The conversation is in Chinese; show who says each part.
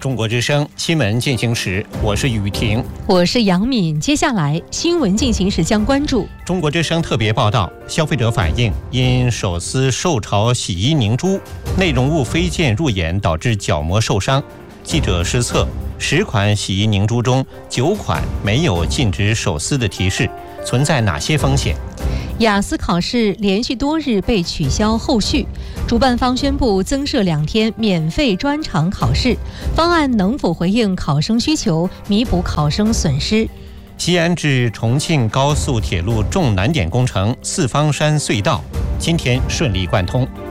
Speaker 1: 中国之声新闻进行时，我是雨婷，
Speaker 2: 我是杨敏。接下来新闻进行时将关注
Speaker 1: 中国之声特别报道：消费者反映，因手撕受潮洗衣凝珠，内容物飞溅入眼，导致角膜受伤。记者实测10款洗衣凝珠中9款没有禁止手撕的提示，存在哪些风险？
Speaker 2: 雅思考试连续多日被取消后续，主办方宣布增设2天免费专场考试，方案能否回应考生需求，弥补考生损失？
Speaker 1: 西安至重庆高速铁路重难点工程四方山隧道今天顺利贯通。